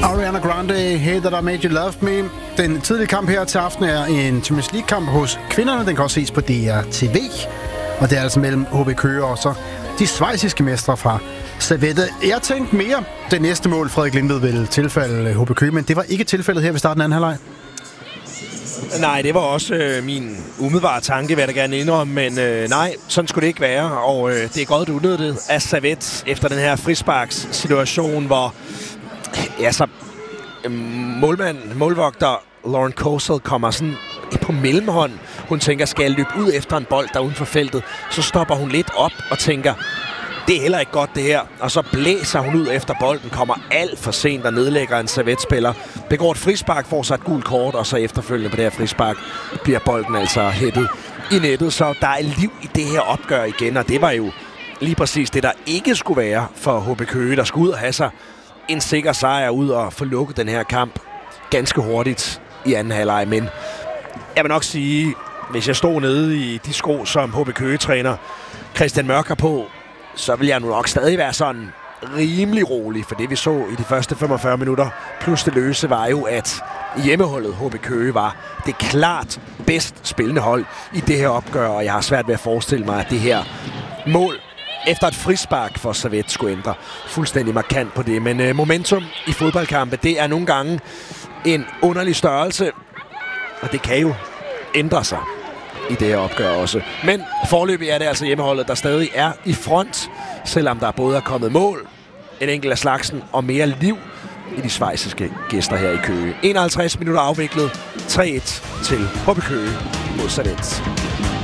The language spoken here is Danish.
Ariana Grande, Hey That I Made You Love Me. Den tidlige kamp her til aften er en Champions League-kamp hos kvinderne. Den kan også ses på DRTV. Og det er altså mellem HB Køge og så de schweiziske mestre fra Servette. Jeg tænkte mere, det næste mål Frederik Lindved ville tilfalde HB Køge, men det var ikke tilfældet her ved starten af anden halvleg. Nej, det var også min umiddelbare tanke, vil jeg da gerne indrømme, men nej, sådan skulle det ikke være, og det er godt udnyttet af Servette efter den her frisparkssituation, hvor altså, målvogter Lauren Kosel kommer sådan på mellemhånd. Hun tænker, skal jeg løbe ud efter en bold der uden for feltet? Så stopper hun lidt op og tænker, det er heller ikke godt det her. Og så blæser hun ud efter bolden, kommer alt for sent og nedlægger en Servette-spiller. Begår et frispark, får sig et gult kort, og så efterfølgende på det her frispark bliver bolden altså hættet i nettet. Så der er liv i det her opgør igen, og det var jo lige præcis det, der ikke skulle være for HB Køge, der skulle ud og have sig en sikker sejr ud og få lukket den her kamp ganske hurtigt i anden halvleg. Men jeg vil nok sige, hvis jeg stod nede i de sko, som HB Køge-træner Christian Mørk har på, så vil jeg nu nok stadig være sådan rimelig rolig, for det vi så i de første 45 minutter, plus det løse, var jo, at hjemmeholdet HB Køge var det klart bedst spillende hold i det her opgør, og jeg har svært ved at forestille mig, at det her mål efter et frispark for Servette skulle ændre fuldstændig markant på det. Men momentum i fodboldkampe, det er nogle gange en underlig størrelse, og det kan jo ændre sig i det her opgør også. Men foreløbig er det altså hjemmeholdet, der stadig er i front, selvom der både er kommet mål, en enkelt af slagsen og mere liv i de schweiziske gæster her i Køge. 51 minutter afviklet, 3-1 til HB Køge mod Servette.